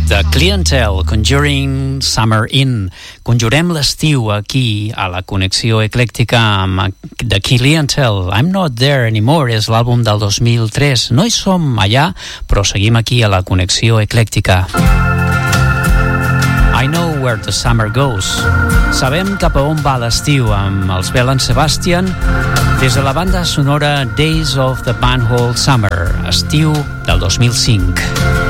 The Clientele, Conjuring Summer In. Conjurem l'estiu aquí, a la Connexió Eclèctica amb The Clientele. I'm Not There Anymore és l'àlbum del 2003. No hi som allà, però seguim aquí a la Connexió Eclèctica. I Know Where the Summer Goes. Sabem cap a on va l'estiu amb els Bell and Sebastian des de la banda sonora Days of the Band Hall Summer, estiu del 2005.